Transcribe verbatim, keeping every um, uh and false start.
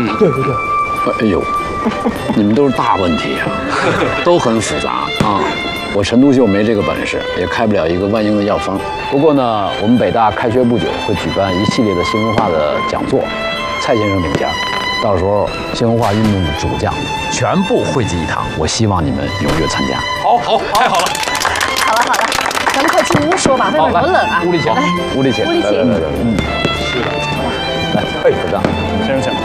嗯，对对对。哎呦，你们都是大问题啊，都很复杂啊。我陈独秀没这个本事，也开不了一个万英的药方。不过呢，我们北大开学不久会举办一系列的新文化的讲座，蔡先生领衔，到时候新文化运动的主将全部汇集一堂，我希望你们踊跃参加。 好，好，太好了。 好了好了，咱们快进屋说吧，外面多冷啊！ 屋里请， 来， 屋里请， 屋里请。 嗯，是的。来，哎，组长，先生请。